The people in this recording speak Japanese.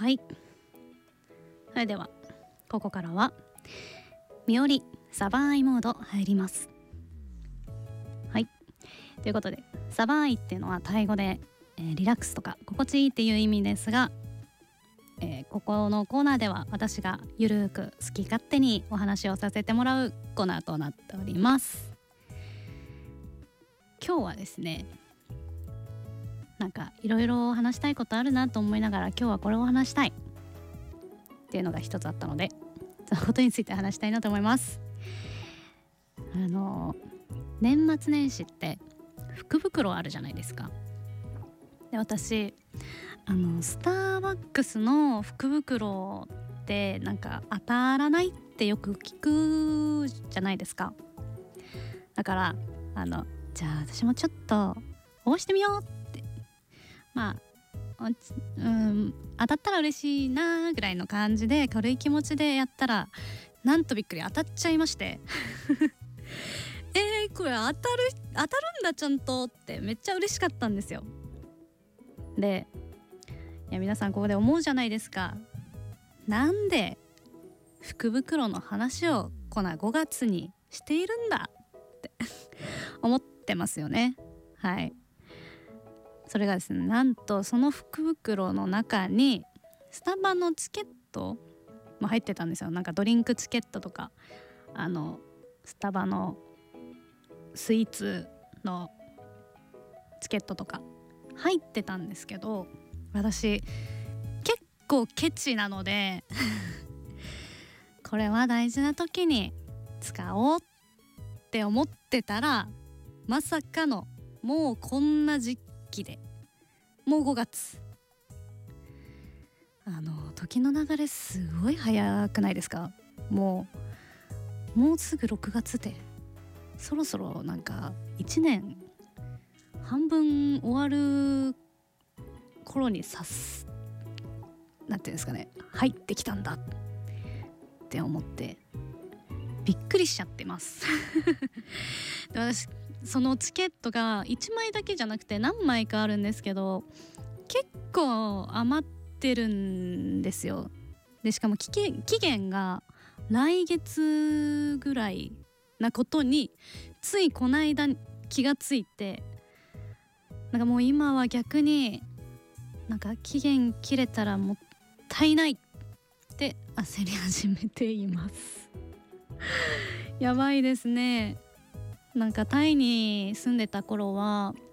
はい、それではここからはみおりサバーイモード入ります。はい、ということでサバーイっていうのはタイ語で、リラックスとか心地いいっていう意味ですが、ここのコーナーでは私がゆるーく好き勝手にお話をさせてもらうコーナーとなっております。今日はですね、なんかいろいろ話したいことあるなと思いながら今日はこれを話したいっていうのが一つあったので、そのことについて話したいなと思います。年末年始って福袋あるじゃないですか。で、私スターバックスの福袋ってなんか当たらないってよく聞くじゃないですか。だからじゃあ私もちょっと応募してみようって、当たったら嬉しいなぐらいの感じで軽い気持ちでやったら、なんとびっくり当たっちゃいましてこれ当たるんだちゃんとってめっちゃ嬉しかったんですよ。で、いや皆さんここで思うじゃないですか。なんで福袋の話をこの5月にしているんだって思ってますよね。はい。それがですね、なんとその福袋の中にスタバのチケットも入ってたんですよ。なんかドリンクチケットとかスタバのスイーツのチケットとか入ってたんですけど、私結構ケチなのでこれは大事な時に使おうって思ってたら、まさかのもうこんな時期でもう5月、時の流れすごい早くないですか。もうすぐ6月でそろそろなんか1年半分終わる頃になんていうんですかね、入ってきたんだって思ってびっくりしちゃってますで、私そのチケットが1枚だけじゃなくて何枚かあるんですけど、結構余ってるんですよ。でしかも期限が来月ぐらいなことについこの間気がついて、なんかもう今は逆になんか期限切れたらもったいないって焦り始めていますやばいですね。なんかタイに住んでた頃は